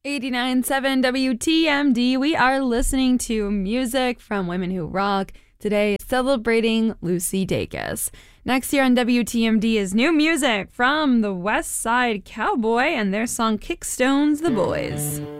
89.7 WTMD. We are listening to music from Women Who Rock. Today, celebrating Lucy Dacus. Next year on WTMD is new music from the West Side Cowboy and their song Kickstones the Boys.